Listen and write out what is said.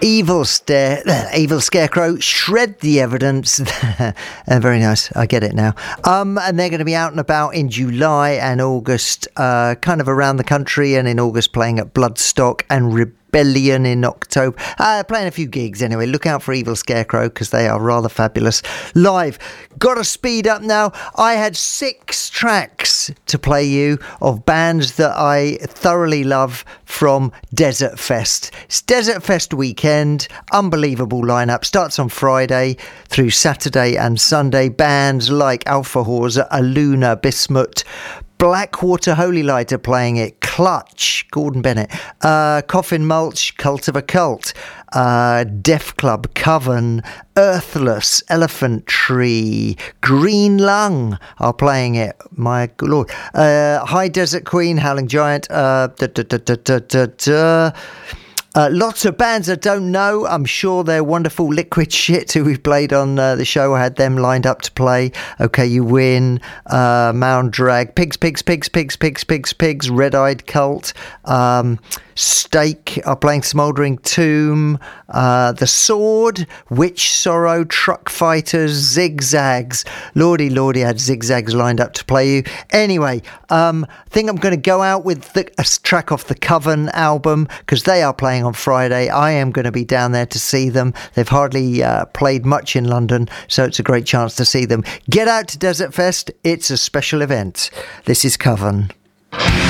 Evil Scarecrow, Shred the Evidence. Very nice. I get it now. And they're going to be out and about in July and August, kind of around the country, and in August playing at Bloodstock and Rebellion in October. Playing a few gigs anyway. Look out for Evil Scarecrow because they are rather fabulous live. Got to speed up now. I had 6 tracks to play you of bands that I thoroughly love from Desert Fest. It's Desert Fest weekend. Unbelievable lineup. Starts on Friday through Saturday and Sunday. Bands like Alpha Horza, Aluna, Bismuth, Blackwater Holy Light are playing it, Clutch, Gordon Bennett, Coffin Mulch, Cult of a Cult, Def Club, Coven, Earthless, Elephant Tree, Green Lung are playing it, my good lord, High Desert Queen, Howling Giant, lots of bands I don't know. I'm sure they're wonderful. Liquid Shit, who we've played on the show. I had them lined up to play. Okay, You Win, Mound Drag, Pigs, Red Eyed Cult, Stake are playing Smouldering Tomb, The Sword, Witch Sorrow, Truck Fighters, Zigzags. Lordy, I had Zigzags lined up to play you. Anyway, I think I'm going to go out with a track off the Coven album because they are playing on Friday. I am going to be down there to see them. They've hardly played much in London, so it's a great chance to see them. Get out to Desert Fest. It's a special event. This is Coven.